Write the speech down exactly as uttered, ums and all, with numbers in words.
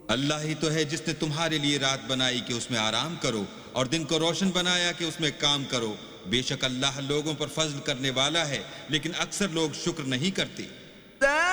अल्लाह ही तो है जिसने तुम्हारे लिए रात बनाई कि उसमें आराम करो और दिन को रोशन बनाया कि उसमें काम करो। बेशक अल्लाह लोगों पर फजल करने वाला है, लेकिन अक्सर लोग शुक्र नहीं करते।